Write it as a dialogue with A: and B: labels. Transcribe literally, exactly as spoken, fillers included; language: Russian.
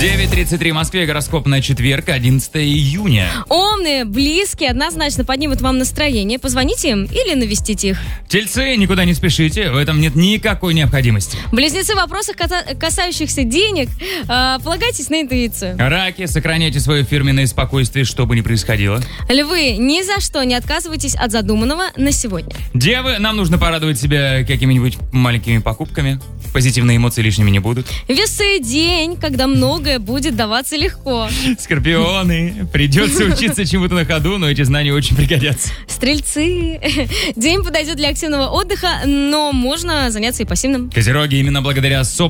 A: девять тридцать три в Москве, гороскоп на четверг, одиннадцатое июня.
B: Умные, близкие однозначно поднимут вам настроение. Позвоните им или навестите их.
A: Тельцы, никуда не спешите, в этом нет никакой необходимости.
B: Близнецы, в вопросах, касающихся денег, э, полагайтесь на интуицию.
A: Раки, сохраняйте свое фирменное спокойствие, что бы ни происходило.
B: Львы, ни за что не отказывайтесь от задуманного на сегодня.
A: Девы, нам нужно порадовать себя какими-нибудь маленькими покупками. Позитивные эмоции лишними не будут.
B: Весы, день, когда многое будет даваться легко.
A: Скорпионы, придется учиться чему-то на ходу, но эти знания очень пригодятся.
B: Стрельцы, день подойдет для активного отдыха, но можно заняться и пассивным.
A: Козероги, именно благодаря